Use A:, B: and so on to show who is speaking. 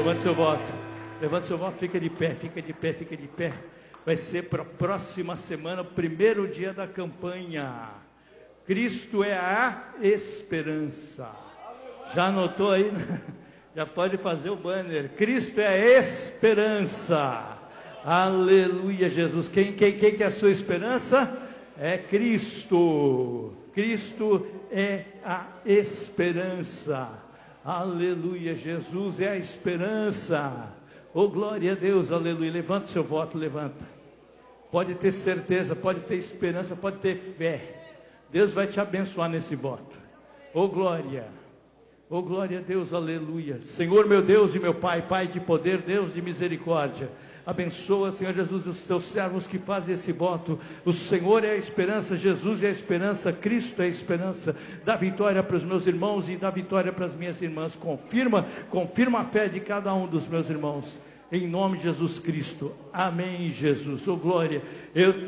A: levante seu voto. Levante seu voto, fica de pé, fica de pé, fica de pé. Vai ser para a próxima semana, o primeiro dia da campanha. Cristo é a esperança. Já anotou aí? Já pode fazer o banner. Cristo é a esperança. Aleluia, Jesus. Quem que é a sua esperança? É Cristo. Cristo é a esperança. Aleluia, Jesus é a esperança. Oh, glória a Deus, aleluia. Levanta o seu voto, levanta. Pode ter certeza, pode ter esperança, pode ter fé. Deus vai te abençoar nesse voto. Oh, glória. Oh, glória a Deus, aleluia. Senhor, meu Deus e meu Pai, Pai de poder, Deus de misericórdia. Abençoa, Senhor Jesus, os teus servos que fazem esse voto. O Senhor é a esperança, Jesus é a esperança, Cristo é a esperança. Dá vitória para os meus irmãos e dá vitória para as minhas irmãs. Confirma a fé de cada um dos meus irmãos. Em nome de Jesus Cristo. Amém, Jesus. Oh, glória.